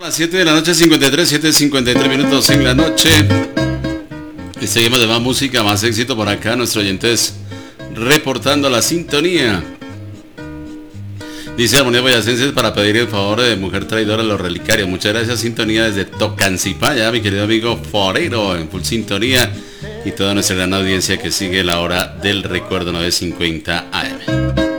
las 7 de la noche, 7:53 minutos en la noche. Y seguimos de más música, más éxito por acá. Nuestros oyentes reportando la sintonía. Dice Armonía Boyacense para pedir el favor de Mujer Traidora a los Relicarios. Muchas gracias, sintonía desde Tocancipá, mi querido amigo Forero, en full sintonía. Y toda nuestra gran audiencia que sigue la hora del recuerdo 950 AM.